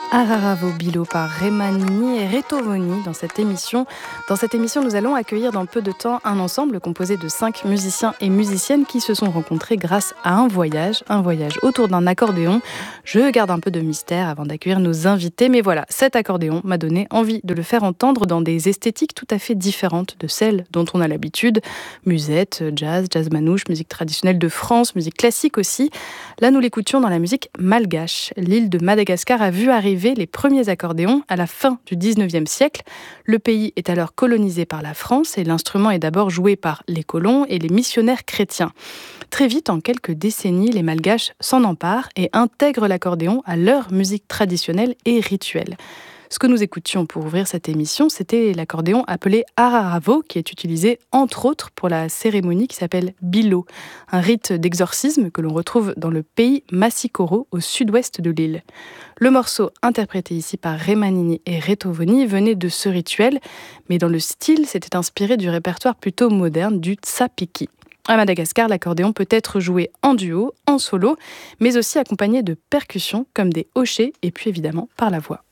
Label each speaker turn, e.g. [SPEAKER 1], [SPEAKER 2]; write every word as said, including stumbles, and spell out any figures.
[SPEAKER 1] Araravo Bilo par Remanini et Retovoni dans cette émission. Dans cette émission, nous allons accueillir dans peu de temps un ensemble composé de cinq musiciens et musiciennes qui se sont rencontrés grâce à un voyage, un voyage autour d'un accordéon. Je garde un peu de mystère avant d'accueillir nos invités, mais voilà, cet accordéon m'a donné envie de le faire entendre dans des esthétiques tout à fait différentes de celles dont on a l'habitude. Musette, jazz, jazz manouche, musique traditionnelle de France, musique classique aussi. Là, nous l'écoutions dans la musique malgache. L'île de Madagascar a vu arriver les premiers accordéons à la fin du dix-neuvième siècle. Le pays est alors colonisé par la France et l'instrument est d'abord joué par les colons et les missionnaires chrétiens. Très vite, en quelques décennies, les Malgaches s'en emparent et intègrent l'accordéon à leur musique traditionnelle et rituelle. Ce que nous écoutions pour ouvrir cette émission, c'était l'accordéon appelé araravo, qui est utilisé entre autres pour la cérémonie qui s'appelle bilo, un rite d'exorcisme que l'on retrouve dans le pays Massikoro, au sud-ouest de l'île. Le morceau interprété ici par Remanini et Retovoni venait de ce rituel, mais dans le style, c'était inspiré du répertoire plutôt moderne du tsapiki. À Madagascar, l'accordéon peut être joué en duo, en solo, mais aussi accompagné de percussions comme des hochets et puis évidemment par la voix.